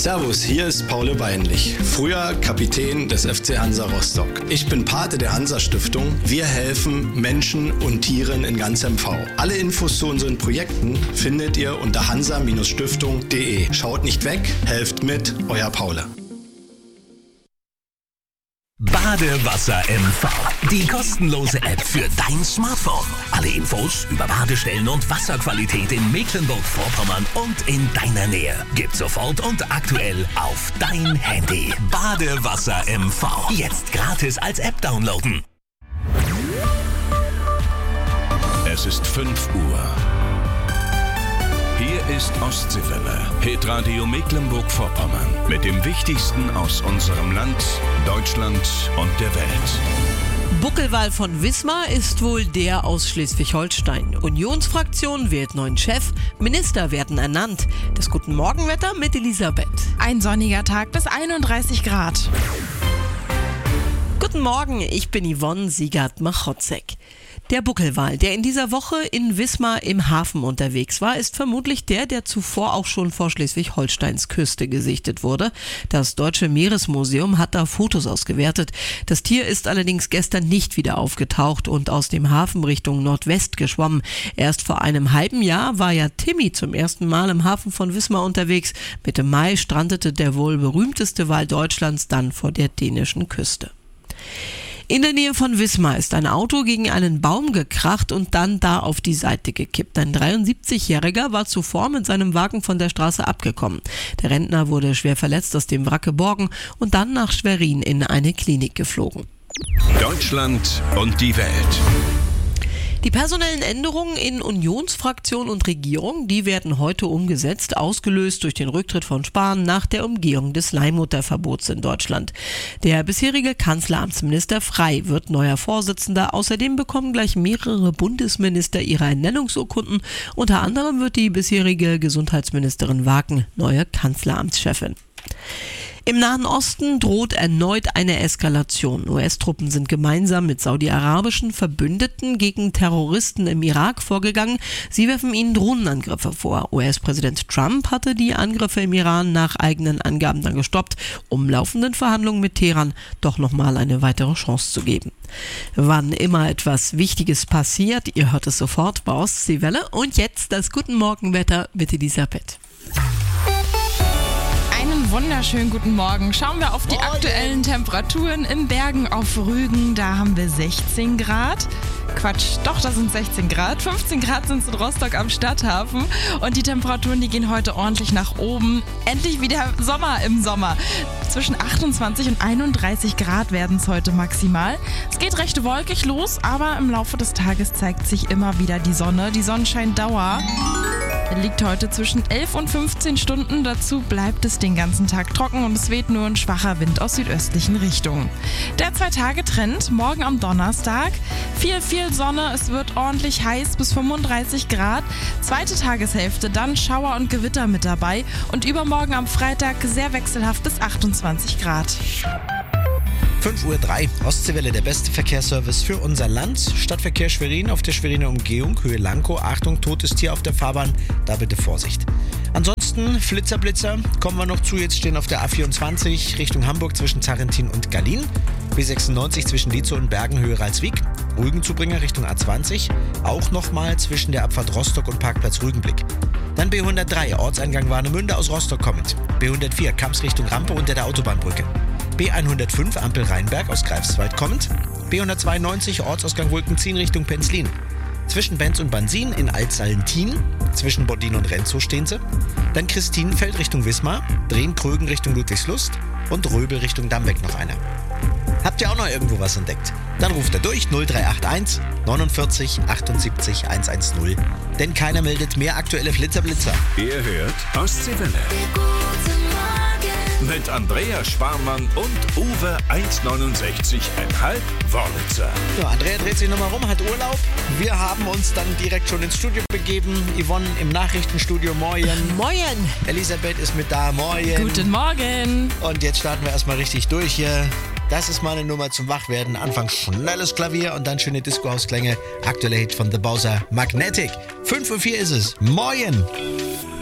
Servus, hier ist Paul Beinlich, früher Kapitän des FC Hansa Rostock. Ich bin Pate der Hansa-Stiftung. Wir helfen Menschen und Tieren in ganz MV. Alle Infos zu unseren Projekten findet ihr unter hansa-stiftung.de. Schaut nicht weg, helft mit, euer Paul. Badewasser MV. Die kostenlose App für dein Smartphone. Alle Infos über Badestellen und Wasserqualität in Mecklenburg-Vorpommern und in deiner Nähe. Gib sofort und aktuell auf dein Handy. Badewasser MV. Jetzt gratis als App downloaden. Es ist 5 Uhr. Hier ist Ostseewelle, Hitradio Mecklenburg-Vorpommern. Mit dem Wichtigsten aus unserem Land, Deutschland und der Welt. Buckelwal von Wismar ist wohl der aus Schleswig-Holstein. Unionsfraktion wählt neuen Chef, Minister werden ernannt. Das Guten Morgenwetter mit Elisabeth. Ein sonniger Tag bis 31 Grad. Guten Morgen, ich bin Yvonne Siegert-Machotzek. Der Buckelwal, der in dieser Woche in Wismar im Hafen unterwegs war, ist vermutlich der zuvor auch schon vor Schleswig-Holsteins Küste gesichtet wurde. Das Deutsche Meeresmuseum hat da Fotos ausgewertet. Das Tier ist allerdings gestern nicht wieder aufgetaucht und aus dem Hafen Richtung Nordwest geschwommen. Erst vor einem halben Jahr war ja Timmy zum ersten Mal im Hafen von Wismar unterwegs. Mitte Mai strandete der wohl berühmteste Wal Deutschlands dann vor der dänischen Küste. In der Nähe von Wismar ist ein Auto gegen einen Baum gekracht und dann da auf die Seite gekippt. Ein 73-Jähriger war zuvor mit seinem Wagen von der Straße abgekommen. Der Rentner wurde schwer verletzt aus dem Wrack geborgen und dann nach Schwerin in eine Klinik geflogen. Deutschland und die Welt. Die personellen Änderungen in Unionsfraktion und Regierung, die werden heute umgesetzt, ausgelöst durch den Rücktritt von Spahn nach der Umgehung des Leihmutterverbots in Deutschland. Der bisherige Kanzleramtsminister Frey wird neuer Vorsitzender. Außerdem bekommen gleich mehrere Bundesminister ihre Ernennungsurkunden. Unter anderem wird die bisherige Gesundheitsministerin Waken neue Kanzleramtschefin. Im Nahen Osten droht erneut eine Eskalation. US-Truppen sind gemeinsam mit saudi-arabischen Verbündeten gegen Terroristen im Irak vorgegangen. Sie werfen ihnen Drohnenangriffe vor. US-Präsident Trump hatte die Angriffe im Iran nach eigenen Angaben dann gestoppt, um laufenden Verhandlungen mit Teheran doch nochmal eine weitere Chance zu geben. Wann immer etwas Wichtiges passiert, ihr hört es sofort bei Ostseewelle. Und jetzt das Guten Morgenwetter mit Elisabeth. Einen wunderschönen guten Morgen. Schauen wir auf die aktuellen Temperaturen in Bergen auf Rügen. Da haben wir 16 Grad. Quatsch, doch, das sind 16 Grad. 15 Grad sind es in Rostock am Stadthafen. Und die Temperaturen, die gehen heute ordentlich nach oben. Endlich wieder Sommer im Sommer. Zwischen 28 und 31 Grad werden es heute maximal. Es geht recht wolkig los, aber im Laufe des Tages zeigt sich immer wieder die Sonne. Die Sonnenscheindauer liegt heute zwischen 11 und 15 Stunden. Dazu bleibt es den ganzen Tag trocken und es weht nur ein schwacher Wind aus südöstlichen Richtungen. Der 2-Tage-Trend morgen am Donnerstag. Viel Sonne, es wird ordentlich heiß bis 35 Grad. Zweite Tageshälfte, dann Schauer und Gewitter mit dabei. Und übermorgen am Freitag sehr wechselhaft bis 28 Grad. 5:03 Uhr, Ostseewelle, der beste Verkehrsservice für unser Land. Stadtverkehr Schwerin auf der Schweriner Umgehung, Höhe Lankow. Achtung, totes Tier auf der Fahrbahn, da bitte Vorsicht. Ansonsten Flitzer, kommen wir noch zu. Jetzt stehen auf der A24 Richtung Hamburg zwischen Zarentin und Gallien. B96 zwischen Lietzow und Bergen, Höhe Ralswiek. Rügenzubringer Richtung A20. Auch nochmal zwischen der Abfahrt Rostock und Parkplatz Rügenblick. Dann B103, Ortseingang Warnemünde aus Rostock kommend. B104, Kamps Richtung Rampe unter der Autobahnbrücke. B105, Ampel Rheinberg aus Greifswald kommend. B192, Ortsausgang Wolkenzien Richtung Penzlin. Zwischen Benz und Bansin in Altsallentin. Zwischen Bordin und Renzow stehen sie. Dann Christinenfeld Richtung Wismar. Drehen-Krögen Richtung Ludwigslust. Und Röbel Richtung Dambeck noch einer. Habt ihr auch noch irgendwo was entdeckt? Dann ruft er durch 0381 49 78 110. Denn keiner meldet mehr aktuelle Flitzer. Ihr hört Ostseewelle. Mit Andrea Sparmann und Uwe 1,69,5 Wörlitzer. Ja, Andrea dreht sich nochmal rum, hat Urlaub. Wir haben uns dann direkt schon ins Studio begeben. Yvonne im Nachrichtenstudio, moin. Moin. Elisabeth ist mit da, moin. Guten Morgen. Und jetzt starten wir erstmal richtig durch hier. Das ist mal eine Nummer zum Wachwerden. Anfang schnelles Klavier und dann schöne Disco-Hausklänge. Aktuelle Hit von The Bowser, Magnetic. 5:04 Uhr ist es. Moin.